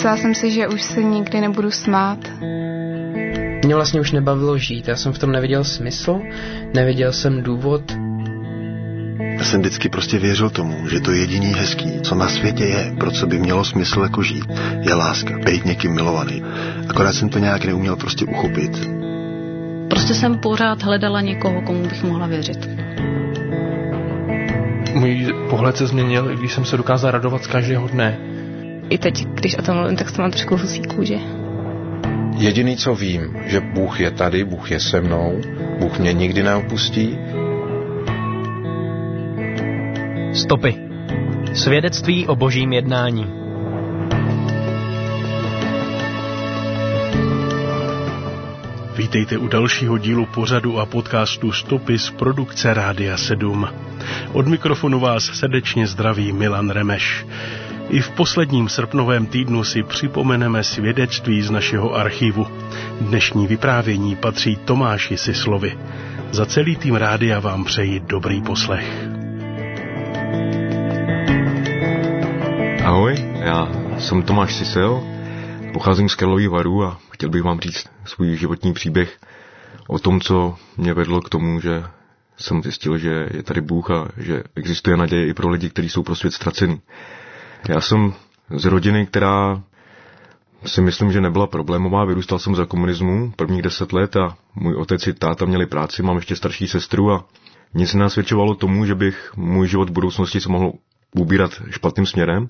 Myslela jsem si, že už se nikdy nebudu smát. Mě vlastně už nebavilo žít, já jsem v tom neviděl smysl, neviděl jsem důvod. Já jsem vždycky prostě věřil tomu, že to jediný hezký, co na světě je, pro co by mělo smysl jako žít, je láska, být někým milovaný. Akorát jsem to nějak neuměl prostě uchopit. Prostě jsem pořád hledala někoho, komu bych mohla věřit. Můj pohled se změnil, i když jsem se dokázal radovat z každého dne. I teď, když o tom mluvím, tak to mám trošku husí kůže. Jediný, co vím, že Bůh je tady, Bůh je se mnou, Bůh mě nikdy neopustí. Stopy. Svědectví o božím jednání. Vítejte u dalšího dílu pořadu a podcastu Stopy z produkce Rádia 7. Od mikrofonu vás srdečně zdraví Milan Remeš. I v posledním srpnovém týdnu si připomeneme svědectví z našeho archivu. Dnešní vyprávění patří Tomáši Sislovi. Za celý tým rádia vám přeji dobrý poslech. Ahoj, já jsem Tomáš Sisel, pocházím z Karlových Varů a chtěl bych vám říct svůj životní příběh o tom, co mě vedlo k tomu, že jsem zjistil, že je tady Bůh a že existuje naděje i pro lidi, kteří jsou pro svět ztracení. Já jsem z rodiny, která si myslím, že nebyla problémová. Vyrůstal jsem za komunismu prvních 10 let a můj otec i táta měli práci, mám ještě starší sestru a nic nenasvědčovalo tomu, že bych můj život v budoucnosti se mohl ubírat špatným směrem.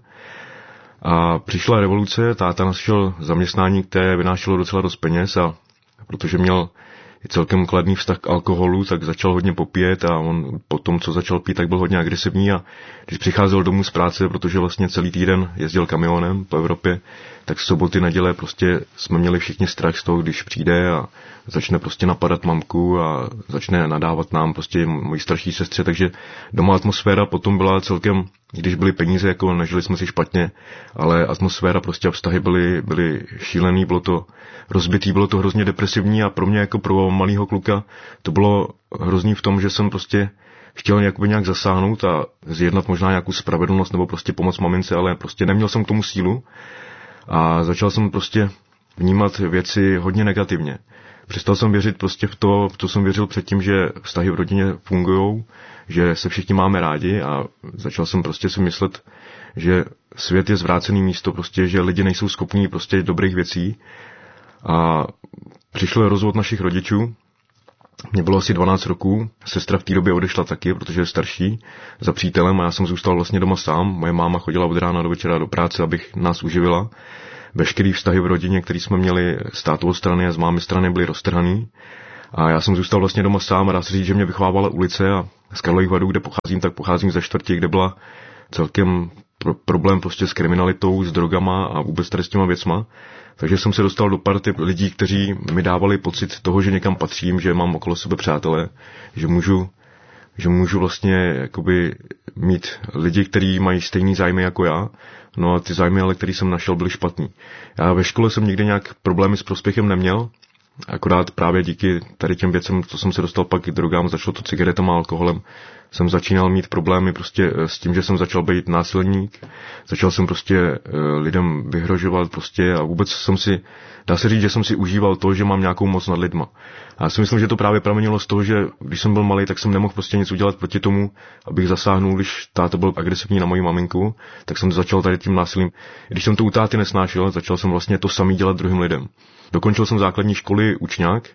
A přišla revoluce, táta našel zaměstnání, které vynášelo docela dost peněz a protože měl i celkem kladný vztah k alkoholu, tak začal hodně popíjet a on po tom, co začal pít, tak byl hodně agresivní a když přicházel domů z práce, protože vlastně celý týden jezdil kamionem po Evropě, tak soboty, neděle prostě jsme měli všichni strach z toho, když přijde a začne prostě napadat mamku a začne nadávat nám prostě mojí starší sestře, takže doma atmosféra potom byla celkem, když byly peníze, jako nežili jsme si špatně, ale atmosféra prostě a vztahy byly šílený, bylo to rozbitý, bylo to hrozně depresivní a pro mě jako pro malýho kluka to bylo hrozný v tom, že jsem prostě chtěl nějak zasáhnout a zjednat možná nějakou spravedlnost nebo prostě pomoct mamince, ale prostě neměl jsem k tomu sílu a začal jsem prostě vnímat věci hodně negativně. Přestal jsem věřit prostě v to, co jsem věřil předtím, že vztahy v rodině fungujou, že se všichni máme rádi a začal jsem prostě si myslet, že svět je zvrácený místo, prostě, že lidi nejsou schopní prostě dobrých věcí. A přišel rozvod našich rodičů, mě bylo asi 12 roků, sestra v té době odešla taky, protože je starší, za přítelem a já jsem zůstal vlastně doma sám. Moje máma chodila od rána do večera do práce, abych nás uživila. Veškerý vztahy v rodině, které jsme měli z tátovou strany a z mámy strany, byly roztrhaný. A já jsem zůstal vlastně doma sám a dá se říct, že mě vychovávala ulice a z Karlových Varů, kde pocházím, tak pocházím ze čtvrti, kde byla celkem problém prostě s kriminalitou, s drogama a vůbec tady s těma věcma. Takže jsem se dostal do party lidí, kteří mi dávali pocit toho, že někam patřím, že mám okolo sebe přátelé, že můžu vlastně jakoby mít lidi, kteří mají stejný zájmy jako já. No a ty zájmy, ale který jsem našel, byly špatný. Já ve škole jsem nikdy nějak problémy s prospěchem neměl, akorát právě díky tady těm věcem, co jsem se dostal pak k drogám, začalo to cigaretama a alkoholem, jsem začínal mít problémy prostě s tím, že jsem začal být násilník, začal jsem prostě lidem vyhrožovat prostě a vůbec jsem si, dá se říct, že jsem si užíval to, že mám nějakou moc nad lidma. A já si myslím, že to právě pramenilo z toho, že když jsem byl malý, tak jsem nemohl prostě nic udělat proti tomu, abych zasáhnul, když táta byl agresivní na moji maminku, tak jsem začal tady tím násilím. Když jsem to u táty nesnášel, začal jsem vlastně to samý dělat druhým lidem. Dokončil jsem základní školy učňák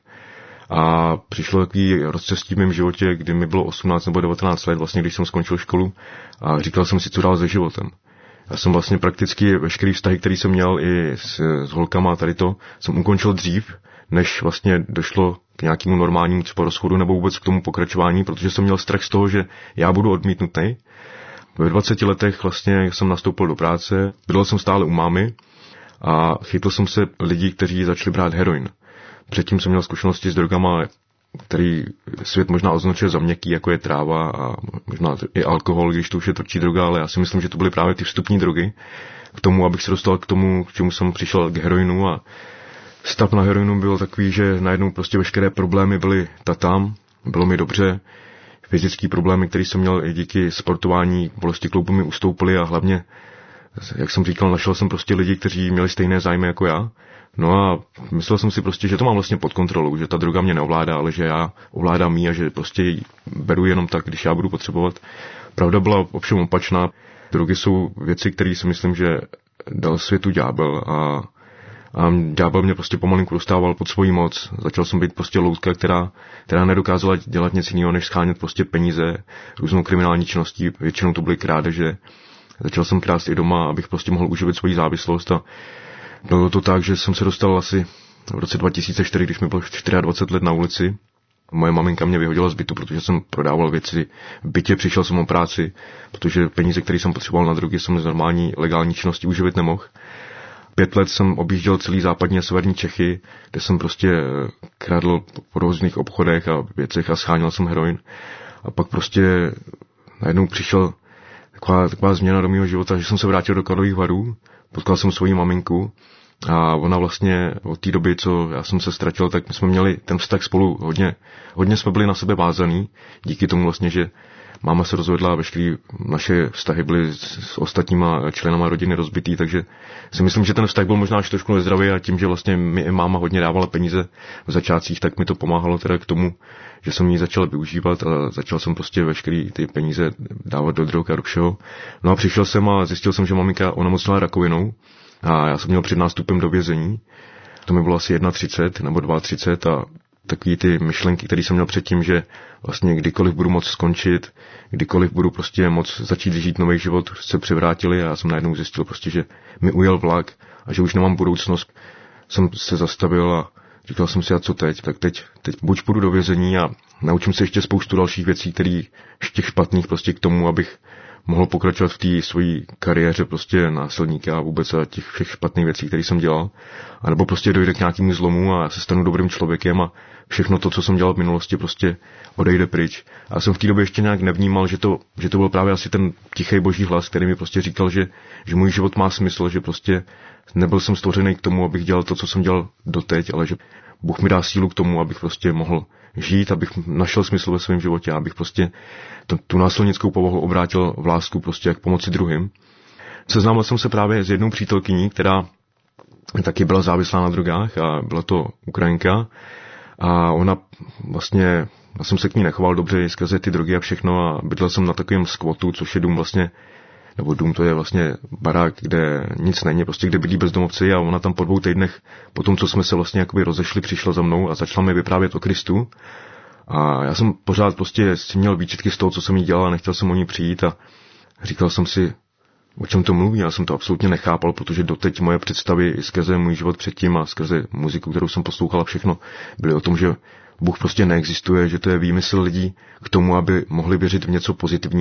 a přišlo takový rozcestí v mém životě, kdy mi bylo 18 nebo 19 let, vlastně když jsem skončil školu a říkal jsem si, co dál se životem. Já jsem vlastně prakticky veškerý vztahy, který jsem měl i s holkama a tady to, jsem ukončil dřív, než vlastně došlo k nějakému normálnímu třeba rozchodu nebo vůbec k tomu pokračování, protože jsem měl strach z toho, že já budu odmítnutý. Ve 20 letech vlastně jsem nastoupil do práce, bydlel jsem stále u mámy a chytl jsem se lidí, kteří začali brát heroin. Předtím jsem měl zkušenosti s drogama, který svět možná označuje za měkký, jako je tráva a možná i alkohol, když to už je tvrdší droga, ale já si myslím, že to byly právě ty vstupní drogy k tomu, abych se dostal k tomu, k čemu jsem přišel, k heroinu a stav na heroinu byl takový, že najednou prostě veškeré problémy byly tam, bylo mi dobře, fyzické problémy, které jsem měl i díky sportování, bolesti kloubů mi ustoupily a hlavně jak jsem říkal, našel jsem prostě lidi, kteří měli stejné zájmy jako já. No a myslel jsem si prostě, že to mám vlastně pod kontrolou, že ta droga mě neovládá, ale že já ovládám jí a že prostě ji beru jenom tak, když já budu potřebovat. Pravda byla ovšem opačná. Drogy jsou věci, které si myslím, že dal světu ďábel a ďábel mě prostě pomalinku dostával pod svoji moc. Začal jsem být prostě loutka, která nedokázala dělat nic jiného, než schánět prostě peníze různou kriminální činností. Většinou to byly krádeže. Začal jsem krást i doma, abych prostě mohl uživit svoji závislost a bylo to tak, že jsem se dostal asi v roce 2004, když mi bylo 24 let na ulici. Moje maminka mě vyhodila z bytu, protože jsem prodával věci v bytě, přišel jsem o práci, protože peníze, které jsem potřeboval na drogy, jsem z normální legální činnosti uživit nemohl. 5 let jsem objížděl celý západní a severní Čechy, kde jsem prostě kradl po různých obchodech a věcech a scháněl jsem heroin. A pak prostě najednou přišel taková změna do mého života, že jsem se vrátil do Karlových Varů, potkal jsem svoji maminku a ona vlastně od té doby, co já jsem se ztratil, tak my jsme měli ten vztah spolu hodně jsme byli na sebe vázaný, díky tomu vlastně, že máma se rozvedla a veškeré naše vztahy byly s ostatníma členama rodiny rozbitý, takže si myslím, že ten vztah byl možná až trošku nezdravý a tím, že vlastně mi máma hodně dávala peníze v začátcích, tak mi to pomáhalo teda k tomu, že jsem ji začal využívat a začal jsem prostě veškeré ty peníze dávat do drog a do všeho. No a přišel jsem a zjistil jsem, že maminka onemocněla rakovinou a já jsem měl před nástupem do vězení. To mi bylo asi 31 nebo 32 a takový ty myšlenky, které jsem měl předtím, že vlastně kdykoliv budu moct skončit, kdykoliv budu prostě moct začít žít nový život, se převrátili a já jsem najednou zjistil prostě, že mi ujel vlak a že už nemám budoucnost. Jsem se zastavil a říkal jsem si, a co teď? Tak teď buď půjdu do vězení a naučím se ještě spoustu dalších věcí, které těch špatných prostě k tomu, abych mohl pokračovat v té své kariéře prostě násilníka a vůbec a těch všech špatných věcí, které jsem dělal. A nebo prostě dojde k nějakému zlomu a já se stanu dobrým člověkem a všechno to, co jsem dělal v minulosti, prostě odejde pryč. A já jsem v té době ještě nějak nevnímal, že to byl právě asi ten tichý boží hlas, který mi prostě říkal, že můj život má smysl, že prostě nebyl jsem stvořený k tomu, abych dělal to, co jsem dělal doteď, ale že Bůh mi dá sílu k tomu, abych prostě mohl žít, abych našel smysl ve svém životě, abych prostě tu násilnickou povahu obrátil v lásku, prostě jak pomoci druhým. Seznámil jsem se právě s jednou přítelkyní, která taky byla závislá na drogách a byla to Ukrajinka a ona vlastně, já jsem se k ní nechoval dobře skrze ty drogy a všechno a bydlel jsem na takovém skvotu, což je dům vlastně, nebo dům to je vlastně barák, kde nic není, prostě kde bydlí bezdomovci a ona tam po 2 týdnech, po tom, co jsme se vlastně jakoby rozešli, přišla za mnou a začala mi vyprávět o Kristu. A já jsem pořád prostě si měl výčitky z toho, co jsem jí dělal a nechtěl jsem o ní přijít a říkal jsem si, o čem to mluví. Já jsem to absolutně nechápal, protože doteď moje představy skrze můj život předtím a skrze muziku, kterou jsem poslouchal a všechno, byly o tom, že Bůh prostě neexistuje, že to je výmysl lidí k tomu, aby mohli věřit v něco pozitivního.